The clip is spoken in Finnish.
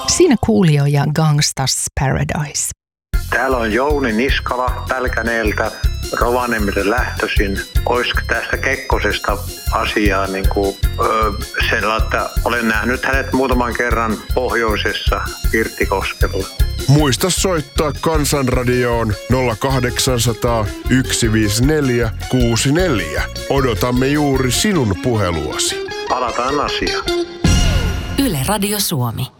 Siinä Coolio ja Gangsta's Paradise. Täällä on Jouni Niskala Pälkäneeltä, Rovaniemelle lähtöisin. Olisiko tästä Kekkosesta asiaa sellainen, että olen nähnyt hänet muutaman kerran pohjoisessa Pirttikoskella. Muista soittaa Kansanradioon 0800 154 64. Odotamme juuri sinun puheluasi. Palataan asiaan. Yle Radio Suomi.